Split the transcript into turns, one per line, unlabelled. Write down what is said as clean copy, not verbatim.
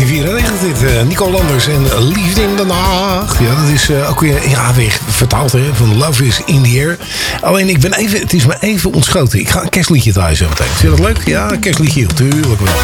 1994 dit. Nico Landers en Liefde in de Nacht. Ja, dat is ook weer weer vertaald hè, van Love is in the Air. Alleen het is me even ontschoten. Ik ga een kerstliedje draaien zo meteen. Vind je dat leuk? Ja, een kerstliedje. Tuurlijk wel.